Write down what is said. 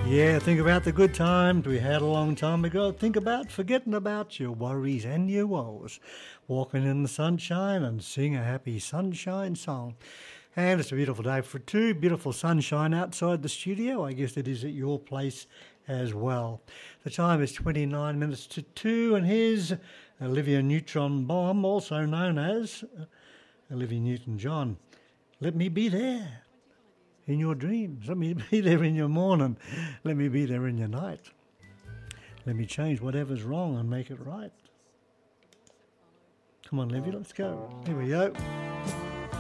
Yeah, think about the good times we had a long time ago. Think about forgetting about your worries and your woes. Walking in the sunshine and sing a happy sunshine song. And it's a beautiful day for two. Beautiful sunshine outside the studio. I guess it is at your place as well. The time is 29 minutes to 2, and here's Olivia Newton-John, also known as Olivia Newton-John. Let me be there in your dreams. Let me be there in your morning. Let me be there in your night. Let me change whatever's wrong and make it right. Come on, Olivia, let's go. Here we go.